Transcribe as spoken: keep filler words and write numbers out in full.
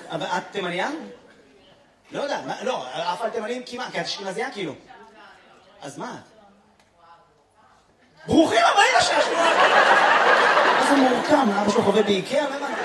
אבל את תימניה? לא יודע, לא, אף על תימנים כמעט, כי את אשכנזייה כאילו. אז מה את? ברוכים הבאים לשש! איזה מורכם, אבא שלו חווה באיקאה, למה?